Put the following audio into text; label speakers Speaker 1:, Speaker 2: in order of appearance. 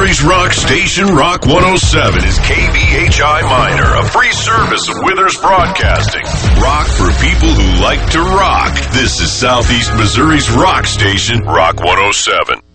Speaker 1: Missouri's rock station, Rock 107, is KBHI Minor, a free service of Withers Broadcasting. Rock for people who like to rock. This is Southeast Missouri's rock station, Rock 107.